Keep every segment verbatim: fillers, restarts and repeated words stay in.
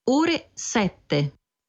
ore sette.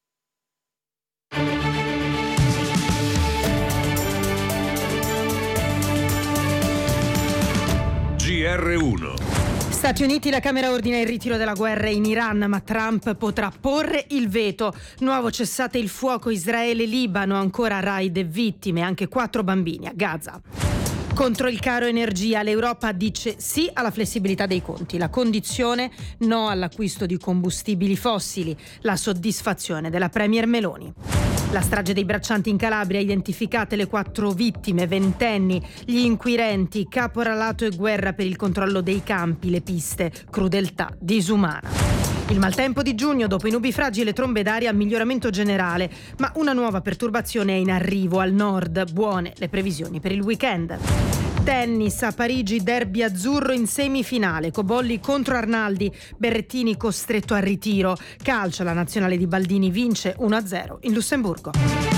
G R uno. Stati Uniti, la Camera ordina il ritiro della guerra in Iran, ma Trump potrà porre il veto. Nuovo cessate il fuoco Israele-Libano, ancora raid e vittime, anche quattro bambini a Gaza. Contro il caro energia, l'Europa dice sì alla flessibilità dei conti. La condizione: no all'acquisto di combustibili fossili. La soddisfazione della Premier Meloni. La strage dei braccianti in Calabria, identificate le quattro vittime, ventenni, gli inquirenti, caporalato e guerra per il controllo dei campi, le piste, crudeltà disumana. Il maltempo di giugno, dopo i nubifragi e le trombe d'aria, miglioramento generale, ma una nuova perturbazione è in arrivo al nord. Buone le previsioni per il weekend. Tennis a Parigi, derby azzurro in semifinale, Cobolli contro Arnaldi, Berrettini costretto al ritiro. Calcio, la nazionale di Baldini vince uno a zero in Lussemburgo.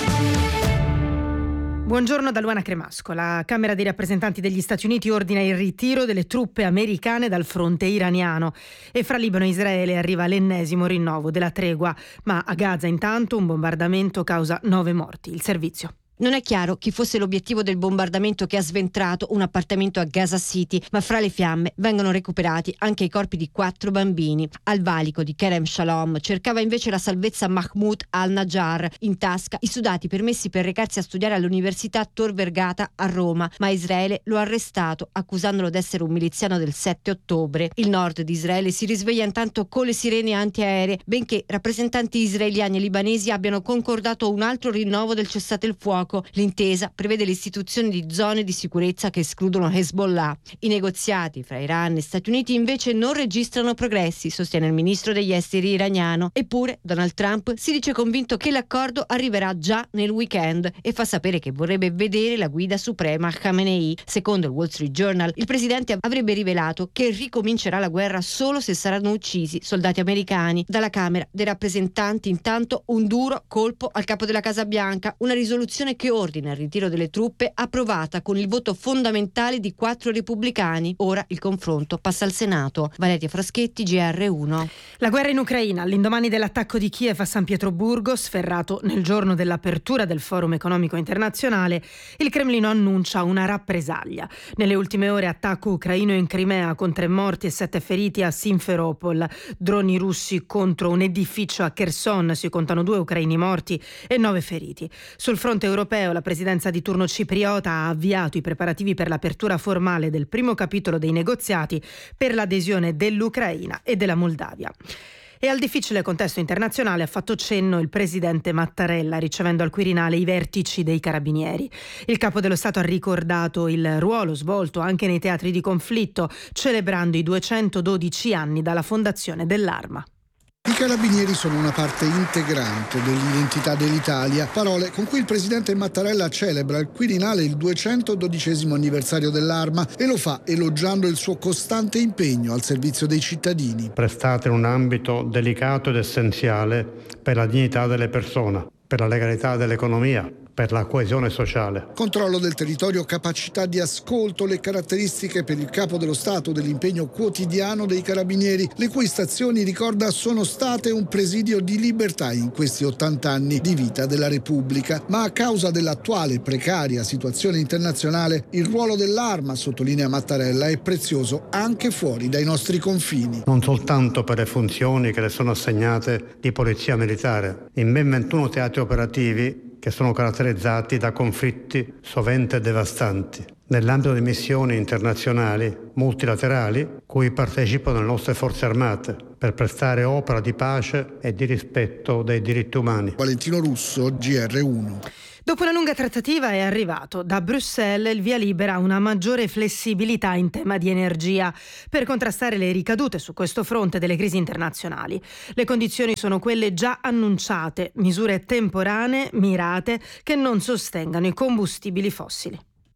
Buongiorno da Luana Cremasco. La Camera dei rappresentanti degli Stati Uniti ordina il ritiro delle truppe americane dal fronte iraniano e fra Libano e Israele arriva l'ennesimo rinnovo della tregua, ma a Gaza intanto un bombardamento causa nove morti. Il servizio. Non è chiaro chi fosse l'obiettivo del bombardamento che ha sventrato un appartamento a Gaza City, ma fra le fiamme vengono recuperati anche i corpi di quattro bambini. Al valico di Kerem Shalom cercava invece la salvezza Mahmoud al-Najjar, in tasca i sudati permessi per recarsi a studiare all'Università Tor Vergata a Roma, ma Israele lo ha arrestato accusandolo di essere un miliziano del sette ottobre. Il nord di Israele si risveglia intanto con le sirene antiaeree, benché rappresentanti israeliani e libanesi abbiano concordato un altro rinnovo del cessate il fuoco. L'intesa prevede l'istituzione di zone di sicurezza che escludono Hezbollah. I negoziati fra Iran e Stati Uniti invece non registrano progressi, sostiene il ministro degli esteri iraniano. Eppure Donald Trump si dice convinto che l'accordo arriverà già nel weekend e fa sapere che vorrebbe vedere la guida suprema Khamenei. Secondo il Wall Street Journal, il presidente avrebbe rivelato che ricomincerà la guerra solo se saranno uccisi soldati americani. Dalla Camera dei rappresentanti intanto un duro colpo al capo della Casa Bianca, una risoluzione che ordina il ritiro delle truppe, approvata con il voto fondamentale di quattro repubblicani. Ora il confronto passa al Senato. Valeria Fraschetti, G R uno. La guerra in Ucraina, all'indomani dell'attacco di Kiev a San Pietroburgo, sferrato nel giorno dell'apertura del Forum economico internazionale, il Cremlino annuncia una rappresaglia. Nelle ultime ore attacco ucraino in Crimea con tre morti e sette feriti a Simferopol, droni russi contro un edificio a Kherson, si contano due ucraini morti e nove feriti. Sul fronte europeo la presidenza di turno cipriota ha avviato i preparativi per l'apertura formale del primo capitolo dei negoziati per l'adesione dell'Ucraina e della Moldavia. E al difficile contesto internazionale ha fatto cenno il presidente Mattarella, ricevendo al Quirinale i vertici dei Carabinieri. Il capo dello Stato ha ricordato il ruolo svolto anche nei teatri di conflitto, celebrando i duecentododici anni dalla fondazione dell'Arma. I carabinieri sono una parte integrante dell'identità dell'Italia, parole con cui il presidente Mattarella celebra al Quirinale il duecentododicesimo anniversario dell'Arma e lo fa elogiando il suo costante impegno al servizio dei cittadini. Prestate in un ambito delicato ed essenziale per la dignità delle persone, per la legalità dell'economia, per la coesione sociale. Controllo del territorio, capacità di ascolto, le caratteristiche per il capo dello Stato dell'impegno quotidiano dei carabinieri, le cui stazioni, ricorda, sono state un presidio di libertà in questi ottanta anni di vita della Repubblica. Ma a causa dell'attuale precaria situazione internazionale, il ruolo dell'Arma, sottolinea Mattarella, è prezioso anche fuori dai nostri confini. Non soltanto per le funzioni che le sono assegnate di polizia militare. In ben ventuno teatri operativi che sono caratterizzati da conflitti sovente devastanti, nell'ambito di missioni internazionali multilaterali cui partecipano le nostre forze armate per prestare opera di pace e di rispetto dei diritti umani. Valentino Russo, G R uno. Dopo una lunga trattativa è arrivato da Bruxelles il via libera a una maggiore flessibilità in tema di energia per contrastare le ricadute su questo fronte delle crisi internazionali. Le condizioni sono quelle già annunciate, misure temporanee, mirate, che non sostengano i combustibili fossili.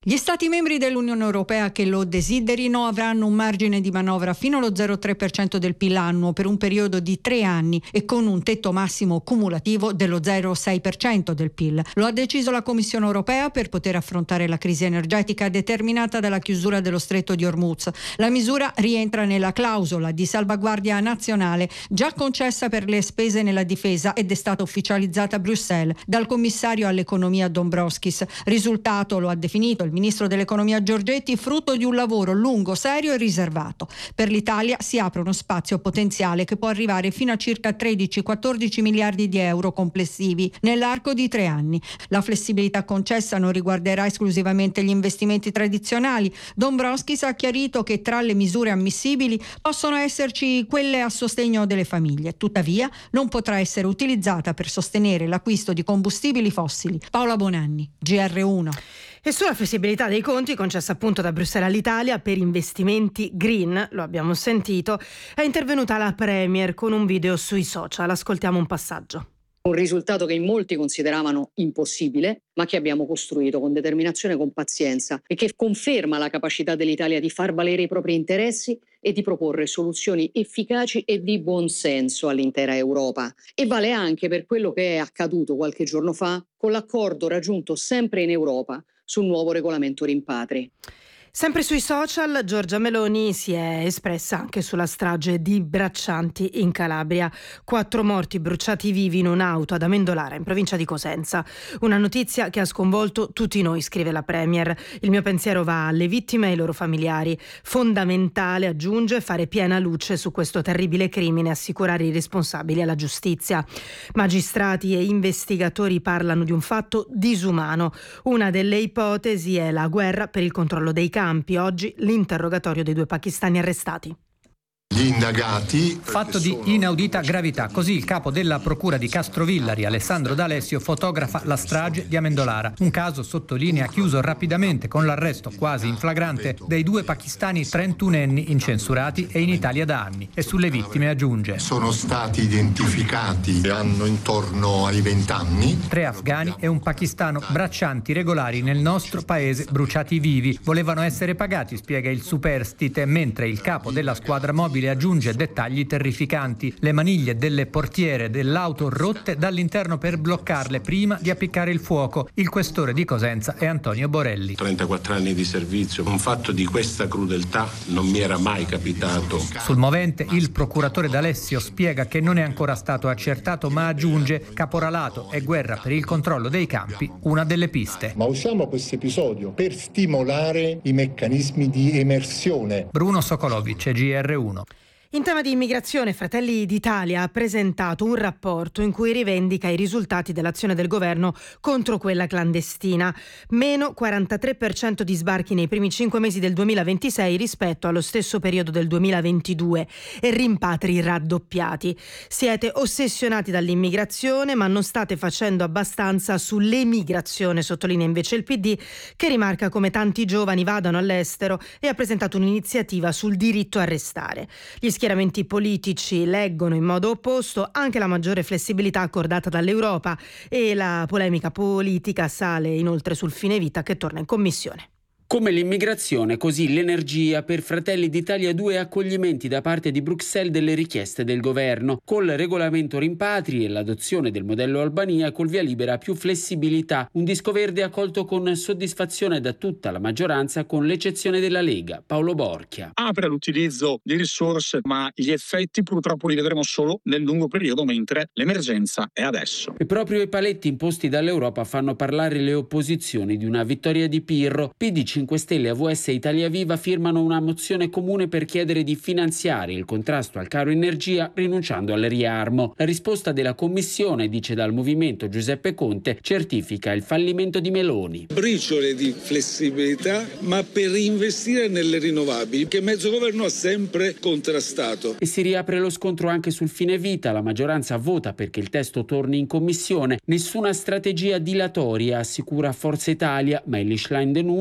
Gli Stati membri dell'Unione Europea che lo desiderino avranno un margine di manovra fino allo zero virgola tre per cento del P I L annuo per un periodo di tre anni e con un tetto massimo cumulativo dello zero virgola sei per cento del P I L. Lo ha deciso la Commissione Europea per poter affrontare la crisi energetica determinata dalla chiusura dello Stretto di Hormuz. La misura rientra nella clausola di salvaguardia nazionale già concessa per le spese nella difesa ed è stata ufficializzata a Bruxelles dal commissario all'economia Dombrovskis. Risultato, lo ha definito il ministro dell'economia Giorgetti, frutto di un lavoro lungo, serio e riservato. Per l'Italia si apre uno spazio potenziale che può arrivare fino a circa tredici quattordici miliardi di euro complessivi nell'arco di tre anni. La flessibilità concessa non riguarderà esclusivamente gli investimenti tradizionali. Dombrovskis ha chiarito che tra le misure ammissibili possono esserci quelle a sostegno delle famiglie. Tuttavia non potrà essere utilizzata per sostenere l'acquisto di combustibili fossili. Paola Bonanni, G R uno. E sulla flessibilità dei conti concessa appunto da Bruxelles all'Italia per investimenti green, lo abbiamo sentito, è intervenuta la Premier con un video sui social. Ascoltiamo un passaggio. Un risultato che in molti consideravano impossibile, ma che abbiamo costruito con determinazione e con pazienza e che conferma la capacità dell'Italia di far valere i propri interessi e di proporre soluzioni efficaci e di buonsenso all'intera Europa. E vale anche per quello che è accaduto qualche giorno fa con l'accordo raggiunto sempre in Europa sul nuovo regolamento rimpatri. Sempre sui social, Giorgia Meloni si è espressa anche sulla strage di Braccianti in Calabria. Quattro morti bruciati vivi in un'auto ad Amendolara, in provincia di Cosenza. Una notizia che ha sconvolto tutti noi, scrive la Premier. Il mio pensiero va alle vittime e ai loro familiari. Fondamentale, aggiunge, fare piena luce su questo terribile crimine e assicurare i responsabili alla giustizia. Magistrati e investigatori parlano di un fatto disumano. Una delle ipotesi è la guerra per il controllo dei campi. Oggi l'interrogatorio dei due pakistani arrestati. Gli indagati. Fatto di inaudita gravità. Così il capo della procura di Castrovillari, Alessandro D'Alessio, fotografa la strage di Amendolara. Un caso, sottolinea, chiuso rapidamente con l'arresto quasi in flagrante dei due pakistani trentunenni incensurati e in Italia da anni. E sulle vittime aggiunge: sono stati identificati, hanno intorno ai vent'anni. Tre afghani e un pakistano, braccianti regolari nel nostro paese, bruciati vivi. Volevano essere pagati, spiega il superstite, mentre il capo della squadra mobile aggiunge dettagli terrificanti: le maniglie delle portiere dell'auto rotte dall'interno per bloccarle prima di appiccare il fuoco. Il questore di Cosenza è Antonio Borelli. trentaquattro anni di servizio, un fatto di questa crudeltà non mi era mai capitato. Sul movente il procuratore D'Alessio spiega che non è ancora stato accertato, ma aggiunge: caporalato e guerra per il controllo dei campi, una delle piste. Ma usiamo questo episodio per stimolare i meccanismi di emersione. Bruno Sokolovic, G R uno. In tema di immigrazione, Fratelli d'Italia ha presentato un rapporto in cui rivendica i risultati dell'azione del governo contro quella clandestina. Meno quarantatré per cento di sbarchi nei primi cinque mesi del duemilaventisei rispetto allo stesso periodo del duemilaventidue e rimpatri raddoppiati. Siete ossessionati dall'immigrazione, ma non state facendo abbastanza sull'emigrazione, sottolinea invece il P D, che rimarca come tanti giovani vadano all'estero e ha presentato un'iniziativa sul diritto a restare. Gli schieramenti politici leggono in modo opposto anche la maggiore flessibilità accordata dall'Europa e la polemica politica sale inoltre sul fine vita che torna in commissione. Come l'immigrazione, così l'energia. Per Fratelli d'Italia due accoglimenti da parte di Bruxelles delle richieste del governo. Col regolamento rimpatri e l'adozione del modello Albania, col via libera a più flessibilità. Un disco verde accolto con soddisfazione da tutta la maggioranza, con l'eccezione della Lega. Paolo Borchia. Apre l'utilizzo di risorse, ma gli effetti purtroppo li vedremo solo nel lungo periodo, mentre l'emergenza è adesso. E proprio i paletti imposti dall'Europa fanno parlare le opposizioni di una vittoria di Pirro. P D cinque Stelle, A V S e Italia Viva firmano una mozione comune per chiedere di finanziare il contrasto al caro energia rinunciando al riarmo. La risposta della Commissione, dice dal Movimento Giuseppe Conte, certifica il fallimento di Meloni. Briciole di flessibilità, ma per investire nelle rinnovabili, che mezzo governo ha sempre contrastato. E si riapre lo scontro anche sul fine vita. La maggioranza vota perché il testo torni in Commissione. Nessuna strategia dilatoria, assicura Forza Italia, ma il Schlein denuncia: non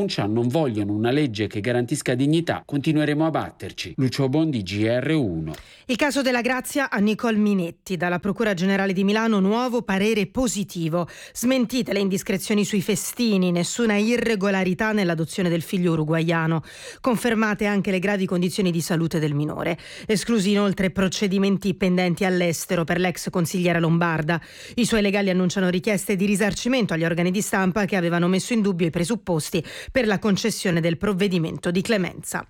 non vogliono una legge che garantisca dignità, continueremo a batterci. Lucio Bondi, G R uno. Il caso della Grazia a Nicole Minetti. Dalla Procura Generale di Milano nuovo parere positivo. Smentite le indiscrezioni sui festini, nessuna irregolarità nell'adozione del figlio uruguaiano. Confermate anche le gravi condizioni di salute del minore. Esclusi inoltre procedimenti pendenti all'estero per l'ex consigliera lombarda. I suoi legali annunciano richieste di risarcimento agli organi di stampa che avevano messo in dubbio i presupposti per la concessione del provvedimento di clemenza.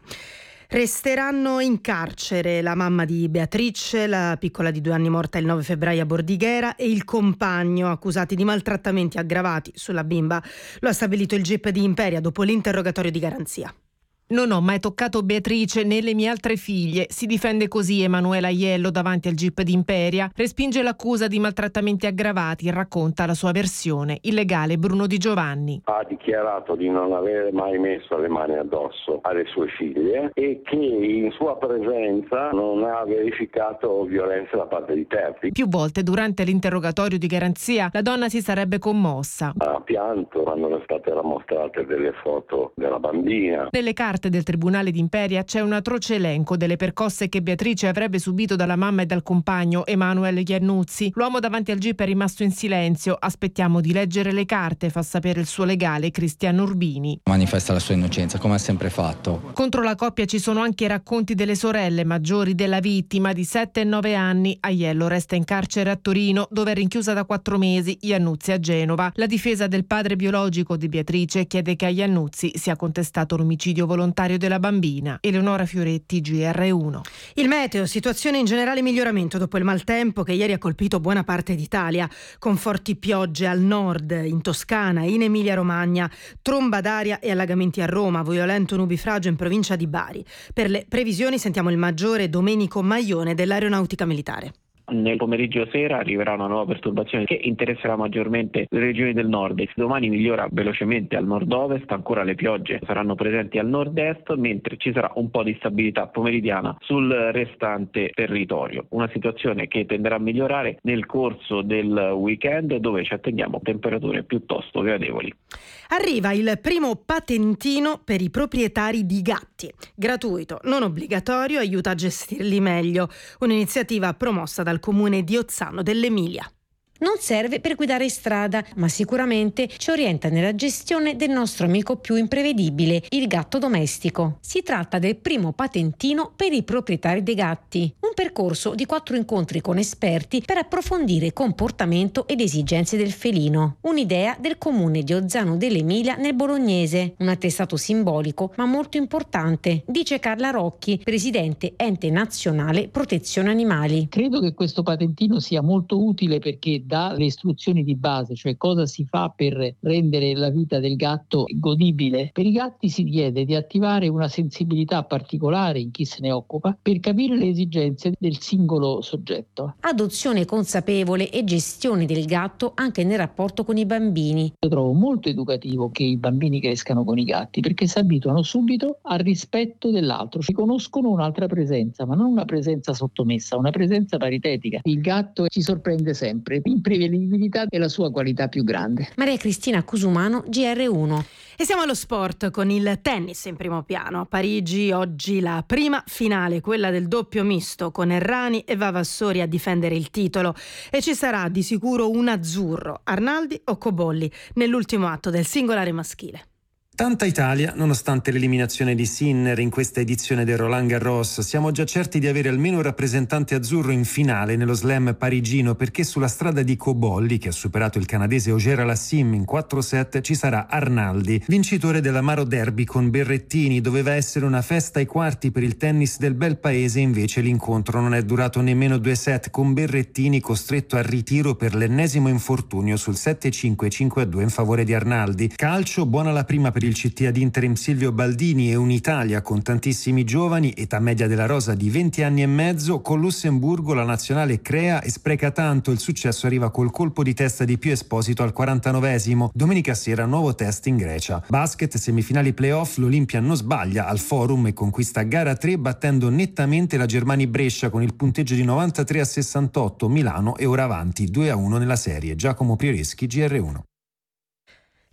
Resteranno in carcere la mamma di Beatrice, la piccola di due anni morta il nove febbraio a Bordighera, e il compagno, accusati di maltrattamenti aggravati sulla bimba. Lo ha stabilito il G I P di Imperia dopo l'interrogatorio di garanzia. Non ho mai toccato Beatrice né le mie altre figlie. Si difende così Emanuela Aiello davanti al G I P di Imperia. Respinge l'accusa di maltrattamenti aggravati e racconta la sua versione. Il legale Bruno Di Giovanni. Ha dichiarato di non avere mai messo le mani addosso alle sue figlie e che in sua presenza non ha verificato violenza da parte di terzi. Più volte durante l'interrogatorio di garanzia la donna si sarebbe commossa. Ha pianto quando sono state mostrate delle foto della bambina. Nelle carte del Tribunale di Imperia c'è un atroce elenco delle percosse che Beatrice avrebbe subito dalla mamma e dal compagno Emanuele Iannuzzi. L'uomo davanti al G I P è rimasto in silenzio. Aspettiamo di leggere le carte, fa sapere il suo legale Cristiano Urbini. Manifesta la sua innocenza, come ha sempre fatto. Contro la coppia ci sono anche i racconti delle sorelle maggiori della vittima di sette e nove anni. Aiello resta in carcere a Torino, dove è rinchiusa da quattro mesi, Iannuzzi a Genova. La difesa del padre biologico di Beatrice chiede che a Iannuzzi sia contestato l'omicidio volontario della bambina. Eleonora Fioretti, G R uno. Il meteo, situazione in generale miglioramento dopo il maltempo che ieri ha colpito buona parte d'Italia, con forti piogge al nord, in Toscana, in Emilia Romagna, tromba d'aria e allagamenti a Roma, violento nubifragio in provincia di Bari. Per le previsioni sentiamo il maggiore Domenico Maione dell'Aeronautica Militare. Nel pomeriggio sera arriverà una nuova perturbazione che interesserà maggiormente le regioni del nord. Domani migliora velocemente al nord-ovest, ancora le piogge saranno presenti al nord-est, mentre ci sarà un po' di stabilità pomeridiana sul restante territorio. Una situazione che tenderà a migliorare nel corso del weekend, dove ci attendiamo temperature piuttosto gradevoli. Arriva il primo patentino per i proprietari di gatti. Gratuito, non obbligatorio, aiuta a gestirli meglio. Un'iniziativa promossa dal comune di Ozzano dell'Emilia. Non serve per guidare in strada, ma sicuramente ci orienta nella gestione del nostro amico più imprevedibile, il gatto domestico. Si tratta del primo patentino per i proprietari dei gatti, un percorso di quattro incontri con esperti per approfondire comportamento ed esigenze del felino. Un'idea del comune di Ozzano dell'Emilia nel Bolognese, un attestato simbolico ma molto importante, dice Carla Rocchi, presidente Ente Nazionale Protezione Animali. Credo che questo patentino sia molto utile perché dà le istruzioni di base, cioè cosa si fa per rendere la vita del gatto godibile. Per i gatti si chiede di attivare una sensibilità particolare in chi se ne occupa per capire le esigenze del singolo soggetto. Adozione consapevole e gestione del gatto anche nel rapporto con i bambini. Io trovo molto educativo che i bambini crescano con i gatti perché si abituano subito al rispetto dell'altro, ci conoscono un'altra presenza, ma non una presenza sottomessa, una presenza paritetica. Il gatto ci sorprende sempre. Imprevedibilità è la sua qualità più grande. Maria Cristina Cusumano, G R uno. E siamo allo sport con il tennis in primo piano. A Parigi oggi la prima finale, quella del doppio misto con Errani e Vavassori a difendere il titolo, e ci sarà di sicuro un azzurro, Arnaldi o Cobolli, nell'ultimo atto del singolare maschile. Tanta Italia, nonostante l'eliminazione di Sinner in questa edizione del Roland Garros. Siamo già certi di avere almeno un rappresentante azzurro in finale nello slam parigino, perché sulla strada di Cobolli, che ha superato il canadese Auger Alassim in quattro set, ci sarà Arnaldi, vincitore dell'amaro derby con Berrettini. Doveva essere una festa ai quarti per il tennis del bel paese, invece l'incontro non è durato nemmeno due set, con Berrettini costretto al ritiro per l'ennesimo infortunio sul sette cinque cinque a due in favore di Arnaldi. Calcio, buona la prima per il C T ad interim Silvio Baldini e un'Italia con tantissimi giovani, età media della rosa di venti anni e mezzo. Con Lussemburgo la nazionale crea e spreca tanto, il successo arriva col colpo di testa di Pio Esposito al quarantanovesimo. Domenica sera nuovo test in Grecia. Basket, semifinali playoff, l'Olimpia non sbaglia al Forum e conquista gara tre battendo nettamente la Germani Brescia con il punteggio di novantatré a sessantotto. Milano è ora avanti due a uno nella serie. Giacomo Prioreschi, G R uno.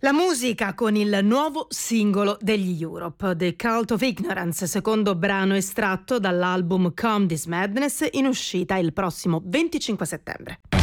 La musica con il nuovo singolo degli Europe, The Cult of Ignorance, secondo brano estratto dall'album Come This Madness, in uscita il prossimo venticinque settembre.